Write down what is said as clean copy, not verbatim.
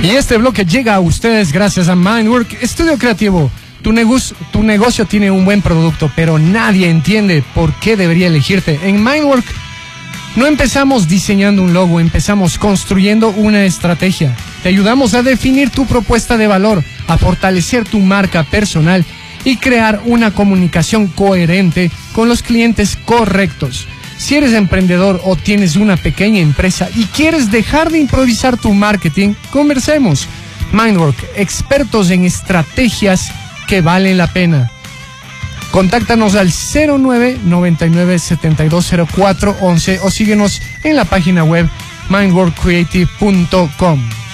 Y este bloque llega a ustedes gracias a Mindwork Estudio Creativo. Tu negocio tiene un buen producto, pero nadie entiende por qué debería elegirte. En Mindwork no empezamos diseñando un logo, empezamos construyendo una estrategia. Te ayudamos a definir tu propuesta de valor, a fortalecer tu marca personal y crear una comunicación coherente con los clientes correctos. Si eres emprendedor o tienes una pequeña empresa y quieres dejar de improvisar tu marketing, conversemos. Mindwork, expertos en estrategias que valen la pena. Contáctanos al 0999-720411 o síguenos en la página web mindworkcreative.com.